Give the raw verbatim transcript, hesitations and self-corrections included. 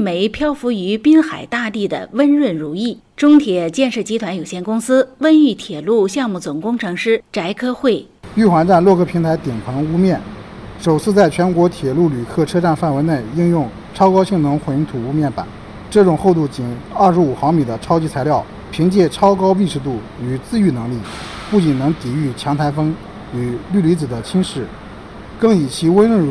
枚漂浮于滨海大地的温润如意。中铁建设集团有限公司温榆铁路项目总工程师翟科慧： 玉环站洛克平台顶棚屋面首次在全国铁路旅客车站范围内应用超高性能混凝土屋面板，这种厚度仅二十五毫米的超级材料，凭借超高密实度与自愈能力，不仅能抵御强台风与氯离子的侵蚀，更以其温润如